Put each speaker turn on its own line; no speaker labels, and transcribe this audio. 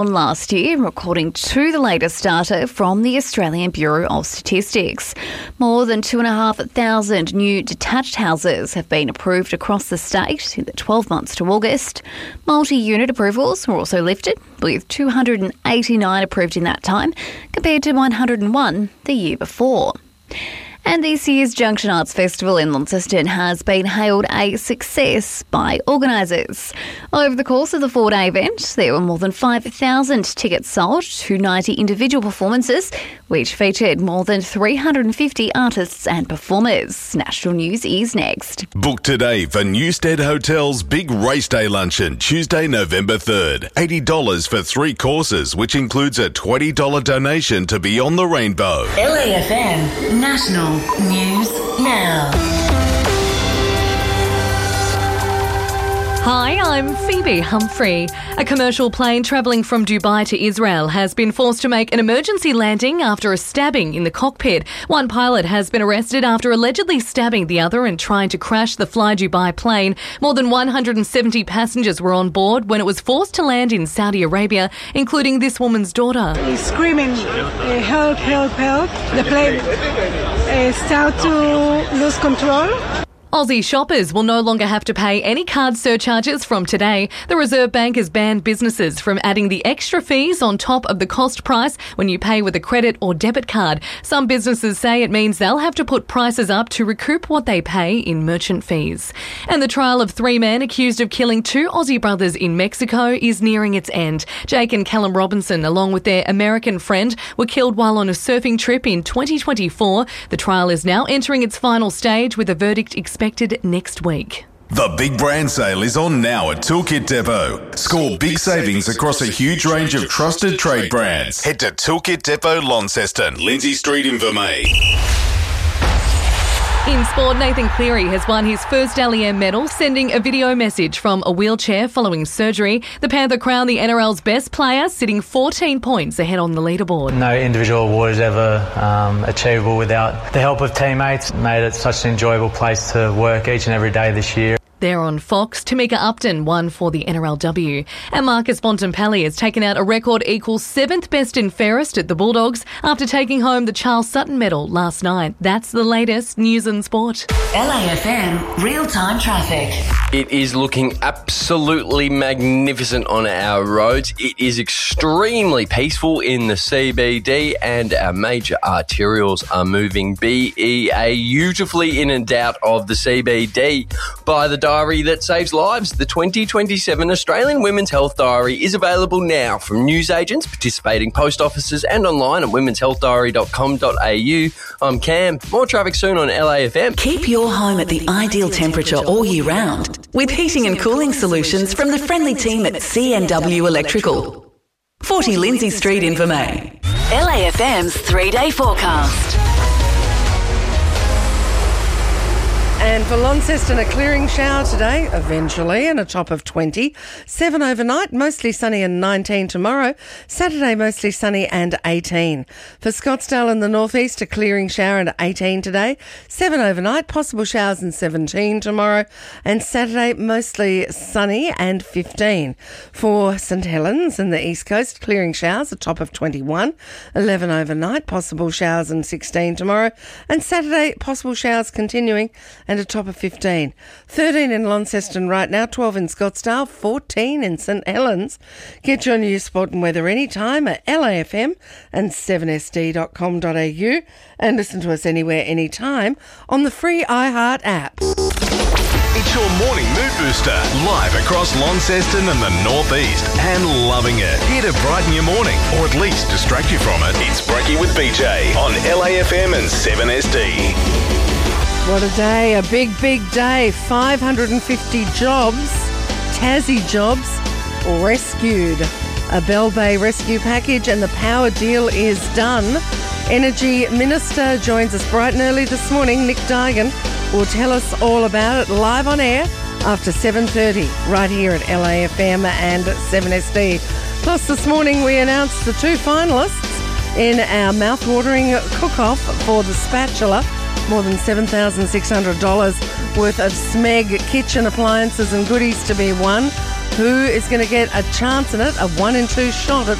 last year, according to the latest data from the Australian Bureau of Statistics. More than 2,500 new detached houses have been approved across the state in the 12 months to August. Multi-unit approvals were also lifted, with 289 approved in that time, compared to 101 the year before. And this year's Junction Arts Festival in Launceston has been hailed a success by organisers. Over the course of the 4-day event, there were more than 5,000 tickets sold to 90 individual performances, which featured more than 350 artists and performers. National News is next.
Book today for Newstead Hotel's Big Race Day Luncheon, Tuesday, November 3rd. $80 for 3 courses, which includes a $20 donation to Beyond the Rainbow.
LAFM National News Now.
Hi, I'm Phoebe Humphrey. A commercial plane travelling from Dubai to Israel has been forced to make an emergency landing after a stabbing in the cockpit. One pilot has been arrested after allegedly stabbing the other and trying to crash the Fly Dubai plane. More than 170 passengers were on board when it was forced to land in Saudi Arabia, including this woman's daughter.
He's screaming, help, help, help. The plane started to lose control.
Aussie shoppers will no longer have to pay any card surcharges from today. The Reserve Bank has banned businesses from adding the extra fees on top of the cost price when you pay with a credit or debit card. Some businesses say it means they'll have to put prices up to recoup what they pay in merchant fees. And the trial of 3 men accused of killing 2 Aussie brothers in Mexico is nearing its end. Jake and Callum Robinson, along with their American friend, were killed while on a surfing trip in 2024. The trial is now entering its final stage with a verdict expected next week.
The Big Brand Sale is on now at Toolkit Depot. Score big savings across a huge range of trusted trade brands. Head to Toolkit Depot, Launceston, Lindsay Street, Invermay.
In sport, Nathan Cleary has won his first Dally M medal, sending a video message from a wheelchair following surgery. The Panther crowned the NRL's best player, sitting 14 points ahead on the leaderboard.
No individual award is ever achievable without the help of teammates. Made it such an enjoyable place to work each and every day this year.
There on Fox, Tamika Upton won for the NRLW. And Marcus Bontempelli has taken out a record equal 7th best and fairest at the Bulldogs after taking home the Charles Sutton medal last night. That's the latest news and sport.
LAFM real-time traffic.
It is looking absolutely magnificent on our roads. It is extremely peaceful in the CBD and our major arterials are moving beautifully in and out of the CBD. By the diary that saves lives, the 2027 Australian Women's Health Diary is available now from newsagents, participating post offices and online at womenshealthdiary.com.au. I'm Cam. More traffic soon on LAFM.
Keep your home at the ideal temperature all year round with heating and cooling solutions from the friendly team at CNW Electrical. 40 Lindsay Street, Invermay. LAFM's 3-day forecast.
And for Launceston, a clearing shower today, eventually, and a top of 20. 7 overnight, mostly sunny and 19 tomorrow. Saturday, mostly sunny and 18. For Scottsdale and the northeast, a clearing shower and 18 today. 7 overnight, possible showers and 17 tomorrow. And Saturday, mostly sunny and 15. For St Helens and the east coast, clearing showers, a top of 21. 11 overnight, possible showers and 16 tomorrow. And Saturday, possible showers continuing and a top of 15. 13 in Launceston right now, 12 in Scottsdale, 14 in St Helens. Get your news, sport and weather anytime at LAFM and 7sd.com.au and listen to us anywhere, anytime on the free iHeart app.
It's your morning mood booster, live across Launceston and the northeast, and loving it. Here to brighten your morning, or at least distract you from it. It's Brekkie with BJ on LAFM and 7SD.
What a day, a big, big day. 550 jobs, Tassie jobs, rescued. A Bell Bay rescue package and the power deal is done. Energy Minister joins us bright and early this morning. Nick Duigan will tell us all about it live on air after 7:30 right here at LAFM and 7SD. Plus this morning we announced the 2 finalists in our mouth-watering cook-off for the Spatula. More than $7,600 worth of Smeg kitchen appliances and goodies to be won. Who is going to get a chance in it? A 1 in 2 shot at